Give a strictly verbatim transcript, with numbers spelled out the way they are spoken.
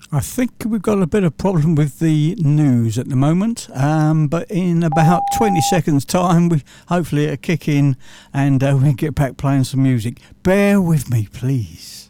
I think we've got a bit of problem with the news at the moment, um, but in about twenty seconds time we hopefully it'll kick in and uh, we get back playing some music. Bear with me, please.